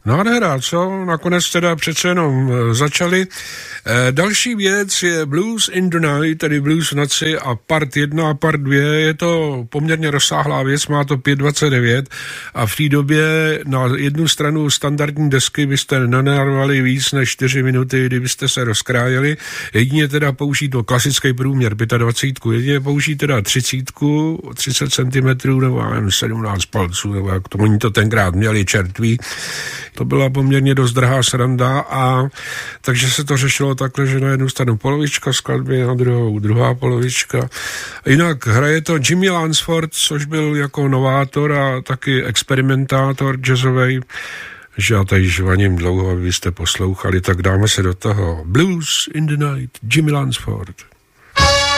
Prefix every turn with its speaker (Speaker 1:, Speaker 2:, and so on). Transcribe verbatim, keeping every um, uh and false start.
Speaker 1: Nádhera, co? Nakonec teda přece jenom začali. E, další věc je Blues in the Night, tedy Blues v noci a part jedna a part dvě. Je to poměrně rozsáhlá věc, má to pět dvacet devět a v té době na jednu stranu standardní desky byste nenarvali víc než čtyři minuty, kdybyste se rozkrájeli. Jedině teda použít to klasický průměr dvacet pět, jedině použít teda třicet, třicet centimetrů nebo nevím, sedmnáct palců, nebo jak to oni to tenkrát měli čertví. To byla poměrně dost drahá sranda a takže se to řešilo takhle, že na jednu stranu polovička skladby, na druhou druhá polovička. Jinak hraje to Jimmy Lansford, což byl jako novátor a taky experimentátor jazzovej, že já tady žvaním dlouho, abyste poslouchali, tak dáme se do toho. Blues in the Night, Jimmy Lansford.